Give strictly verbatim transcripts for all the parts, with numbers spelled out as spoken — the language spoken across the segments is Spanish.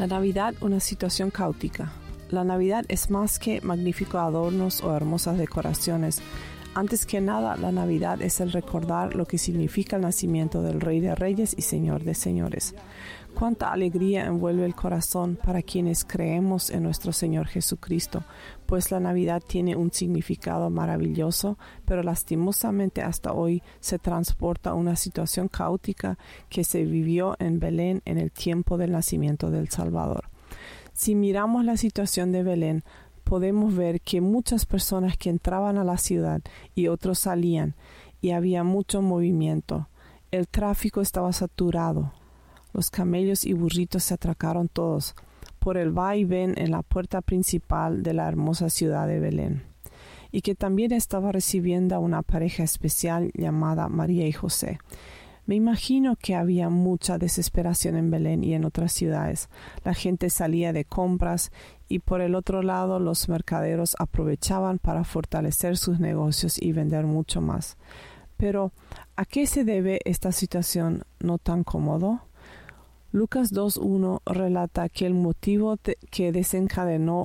La Navidad, una situación caótica. La Navidad es más que magníficos adornos o hermosas decoraciones. Antes que nada, la Navidad es el recordar lo que significa el nacimiento del Rey de Reyes y Señor de Señores. Cuánta alegría envuelve el corazón para quienes creemos en nuestro Señor Jesucristo, pues la Navidad tiene un significado maravilloso, pero lastimosamente hasta hoy se transporta a una situación caótica que se vivió en Belén en el tiempo del nacimiento del Salvador. Si miramos la situación de Belén, podemos ver que muchas personas que entraban a la ciudad y otros salían, y había mucho movimiento. El tráfico estaba saturado. Los camellos y burritos se atracaron todos por el va y ven en la puerta principal de la hermosa ciudad de Belén, y que también estaba recibiendo a una pareja especial llamada María y José. Me imagino que había mucha desesperación en Belén y en otras ciudades. La gente salía de compras y por el otro lado los mercaderos aprovechaban para fortalecer sus negocios y vender mucho más. Pero, ¿a qué se debe esta situación no tan cómoda? Lucas dos uno relata que el motivo de, que desencadenó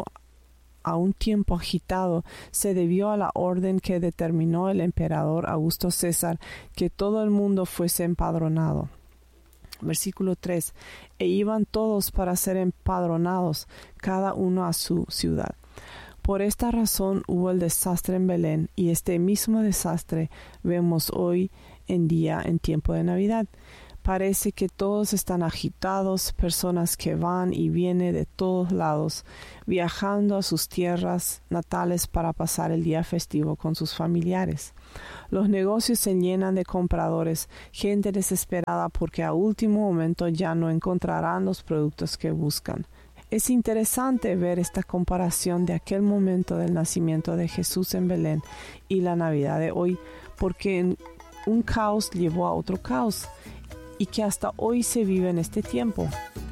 a un tiempo agitado se debió a la orden que determinó el emperador Augusto César que todo el mundo fuese empadronado. Versículo tres. E iban todos para ser empadronados, cada uno a su ciudad. Por esta razón hubo el desastre en Belén, y este mismo desastre vemos hoy en día en tiempo de Navidad. Parece que todos están agitados, personas que van y vienen de todos lados, viajando a sus tierras natales para pasar el día festivo con sus familiares. Los negocios se llenan de compradores, gente desesperada porque a último momento ya no encontrarán los productos que buscan. Es interesante ver esta comparación de aquel momento del nacimiento de Jesús en Belén y la Navidad de hoy, porque un caos llevó a otro caos, y que hasta hoy se vive en este tiempo.